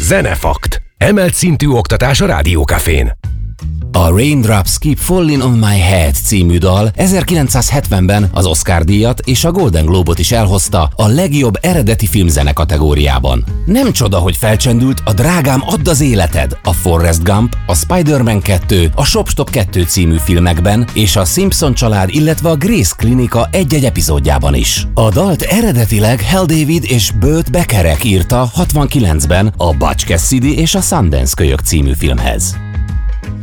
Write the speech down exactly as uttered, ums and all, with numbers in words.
Zenefakt. Emelt szintű oktatás a Rádiókafén. A Raindrops Keep Falling on My Head című dal ezerkilencszázhetvenben az Oscar-díjat és a Golden Globe-ot is elhozta a legjobb eredeti filmzene kategóriában. Nem csoda, hogy felcsendült a Drágám, add az életed, a Forrest Gump, a Spider-Man kettő, a Shop Stop kettő című filmekben és a Simpson család, illetve a Grace Klinika egy-egy epizódjában is. A dalt eredetileg Hal David és Burt Bacharach írta hatvankilencben a Butch Cassidy és a Sundance kölyök című filmhez.